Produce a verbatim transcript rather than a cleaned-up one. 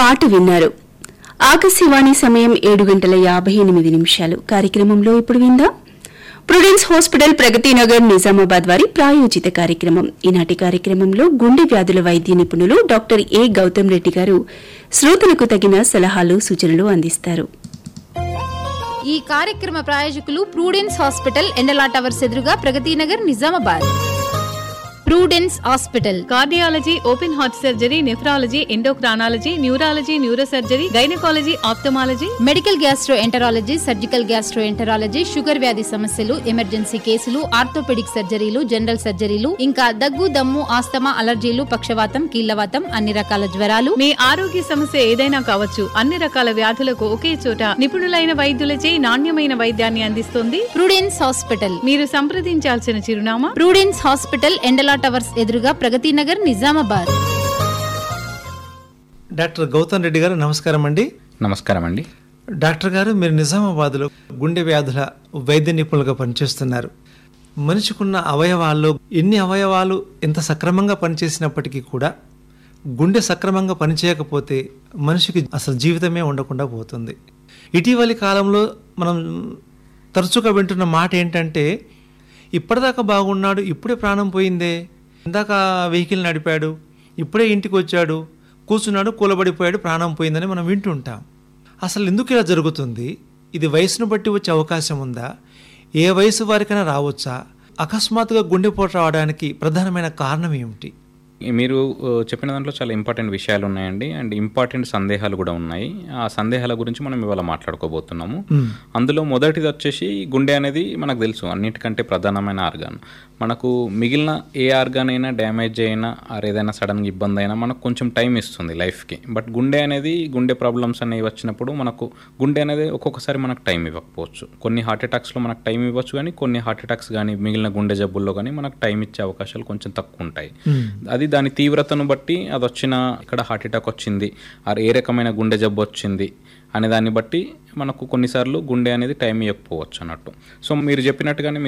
పాట విన్నారు. ఆకాశవాణి సమయం ఏడు గంటల యాభై ఎనిమిది నిమిషాలు. కార్యక్రమంలో ఇప్పుడు విందాం ప్రుడెన్స్ హాస్పిటల్ ప్రగతి నగర్ నిజామాబాద్ వారి ప్రాయోజిత కార్యక్రమం. ఈనాటి కార్యక్రమంలో గుండె వ్యాధుల వైద్య నిపుణులు డాక్టర్ ఏ గౌతమ్ రెడ్డి గారు శ్రోతలకు తగిన సలహాలు సూచనలు అందిస్తారు. ఈ కార్యక్రమ ప్రాయోజకులు ప్రూడెన్స్ హాస్పిటల్, ఎండలా టవర్స్ ఎదురుగా, Pragathi Nagar, Nizamabad. Prudence hospital cardiology, open heart surgery, nephrology, endocrinology, neurology, neurosurgery, gynaecology, ophthalmology, medical gastro enterology, surgical gastro enterology, sugar వ్యాధి సమస్యలు, ఎమర్జెన్సీ కేసులు, ఆర్థోపెడిక్ సర్జరీలు, జనరల్ సర్జరీలు, ఇంకా దగ్గు, దమ్ము, ఆస్తమా, అలర్జీలు, పక్షవాతం, కీళ్లవాతం, అన్ని రకాల జ్వరాలు, మీ ఆరోగ్య సమస్య ఏదైనా కావచ్చు. అన్ని రకాల వ్యాధులకు ఒకే చోట నిపుణులైన వైద్యులచే నాణ్యమైన వైద్యాన్ని అందిస్తుంది ప్రూడెన్స్ హాస్పిటల్. మీరు సంప్రదించాల్సిన చిరునామా ప్రూడెన్స్ హాస్పిటల్, ఎండలా టవర్స్ ఎదురుగా, ప్రగతి నగర్, నిజామాబాద్. డాక్టర్ గౌతమ్ రెడ్డి గారు నమస్కారం అండి. నమస్కారం అండి. డాక్టర్ గారు, మీరు నిజామాబాద్లో గుండె వ్యాధుల వైద్య నిపుణులుగా పనిచేస్తున్నారు. మనిషికున్న అవయవాల్లో ఎన్ని అవయవాలు ఎంత సక్రమంగా పనిచేసినప్పటికీ కూడా గుండె సక్రమంగా పనిచేయకపోతే మనిషికి అసలు జీవితమే ఉండకుండా పోతుంది. ఇటీవలి కాలంలో మనం తరచుగా వింటున్న మాట ఏంటంటే, ఇప్పటిదాకా బాగున్నాడు, ఇప్పుడే ప్రాణం పోయిందే, ఇందాక వెహికల్ నడిపాడు, ఇప్పుడే ఇంటికి వచ్చాడు, కూర్చున్నాడు, కూలబడిపోయాడు, ప్రాణం పోయిందని మనం వింటుంటాం. అసలు ఎందుకు ఇలా జరుగుతుంది? ఇది వయసును బట్టి వచ్చే అవకాశం ఉందా? ఏ వయసు వారికైనా రావచ్చా? అకస్మాత్తుగా గుండెపోటు రావడానికి ప్రధానమైన కారణం ఏమిటి? మీరు చెప్పిన దాంట్లో చాలా ఇంపార్టెంట్ విషయాలు ఉన్నాయండి, అండ్ ఇంపార్టెంట్ సందేహాలు కూడా ఉన్నాయి. ఆ సందేహాల గురించి మనం ఇవాళ మాట్లాడుకోబోతున్నాము. అందులో మొదటిది వచ్చేసి, గుండె అనేది మనకు తెలుసు అన్నిటికంటే ప్రధానమైన ఆర్గాన్. మనకు మిగిలిన ఏ ఆర్గాన్ అయినా డ్యామేజ్ అయినా, ఆర్ ఏదైనా సడన్గా ఇబ్బంది అయినా మనకు కొంచెం టైం ఇస్తుంది లైఫ్కి. బట్ గుండె అనేది, గుండె ప్రాబ్లమ్స్ అనేవి వచ్చినప్పుడు మనకు గుండె అనేది ఒక్కొక్కసారి మనకు టైం ఇవ్వకపోవచ్చు. కొన్ని హార్ట్ అటాక్స్లో మనకు టైం ఇవ్వచ్చు, కానీ కొన్ని హార్ట్ అటాక్స్ కానీ మిగిలిన గుండె జబ్బుల్లో కానీ మనకు టైం ఇచ్చే అవకాశాలు కొంచెం తక్కువ ఉంటాయి. అది దాని తీవ్రతను బట్టి, అది వచ్చిన ఇక్కడ హార్ట్ అటాక్ వచ్చింది, ఆర్ ఏ రకమైన గుండె జబ్బు వచ్చింది అనే దాన్ని బట్టి మనకు కొన్నిసార్లు గుండె అనేది టైం ఇవ్వకపోవచ్చు అన్నట్టు. సో మీరు చెప్పినట్టుగానే